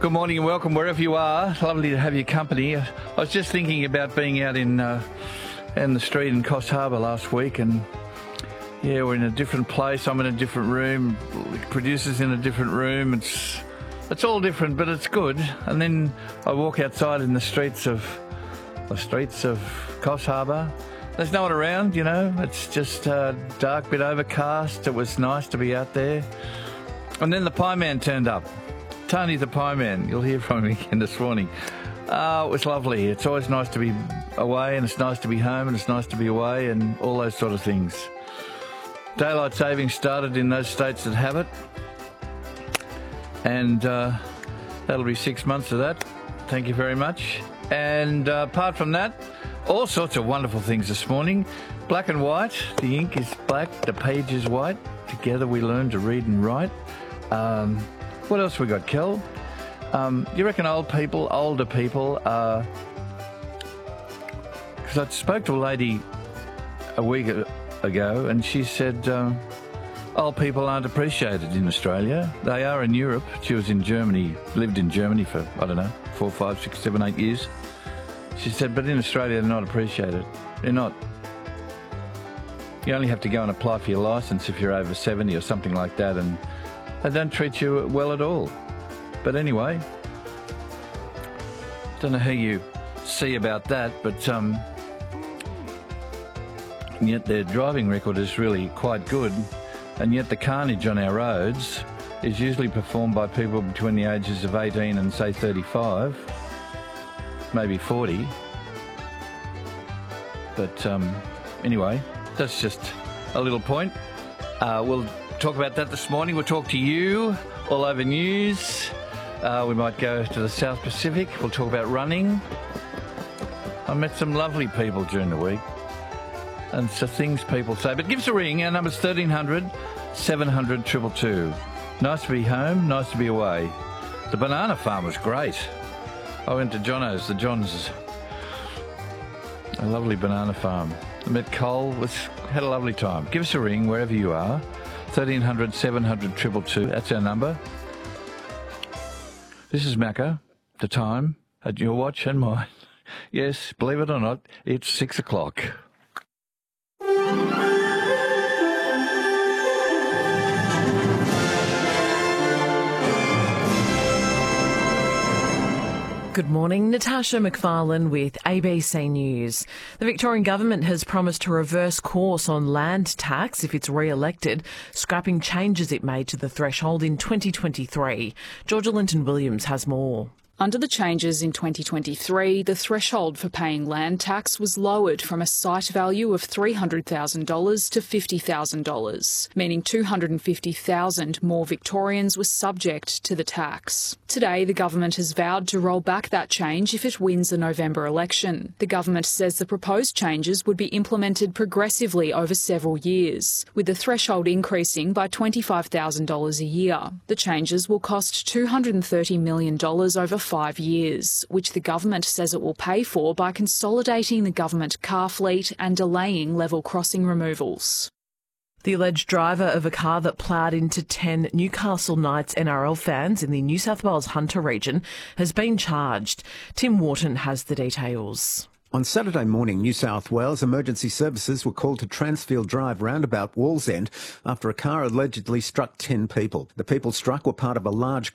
Good morning and welcome wherever you are. Lovely to have your company. I was just thinking about being out in the street in Coffs Harbour last week, and yeah, we're in a different place. I'm in a different room. The producer's in a different room. It's all different, but it's good. And then I walk outside in the streets of Coffs Harbour. There's no one around, you know. It's just dark, bit overcast. It was nice to be out there. And then the Pie Man turned up. Tony the Pie Man. You'll hear from him again this morning. It was lovely. It's always nice to be away, and it's nice to be home, and it's nice to be away, and all those sort of things. Daylight saving started in those states that have it, and that'll be 6 months of that. Thank you very much. And apart from that, all sorts of wonderful things this morning. Black and white. The ink is black, the page is white. Together we learn to read and write. What else we got, Kel? You reckon older people, because I spoke to a lady a week ago and she said old people aren't appreciated in Australia. They are in Europe. She was in Germany, lived in Germany for, 4, 5, 6, 7, 8 years. She said, but in Australia they're not appreciated. They're not. You only have to go and apply for your licence if you're over 70 or something like that, and they don't treat you well at all. But anyway, don't know how you see about that, but yet their driving record is really quite good, and yet the carnage on our roads is usually performed by people between the ages of 18 and, say, 35, maybe 40. But anyway, that's just a little point. We'll talk about that this morning. We'll talk to you all over news. We might go to the South Pacific. We'll talk about running. I met some lovely people during the week, and so things people say. But give us a ring. Our number's 1300 700 222. Nice to be home, nice to be away. The banana farm was great. I went to John's, a lovely banana farm. I met Cole, had a lovely time. Give us a ring wherever you are. 1300 700 222. That's our number. This is Macca. The time at your watch and mine. Yes, believe it or not, it's 6 o'clock. Good morning, Natasha McFarlane with ABC News. The Victorian Government has promised to reverse course on land tax if it's re-elected, scrapping changes it made to the threshold in 2023. Georgia Linton-Williams has more. Under the changes in 2023, the threshold for paying land tax was lowered from a site value of $300,000 to $50,000, meaning 250,000 more Victorians were subject to the tax. Today, the government has vowed to roll back that change if it wins the November election. The government says the proposed changes would be implemented progressively over several years, with the threshold increasing by $25,000 a year. The changes will cost $230 million over 5 years, which the government says it will pay for by consolidating the government car fleet and delaying level crossing removals. The alleged driver of a car that ploughed into 10 Newcastle Knights NRL fans in the New South Wales Hunter region has been charged. Tim Wharton has the details. On Saturday morning, New South Wales emergency services were called to Transfield Drive roundabout Wallsend after a car allegedly struck 10 people. The people struck were part of a large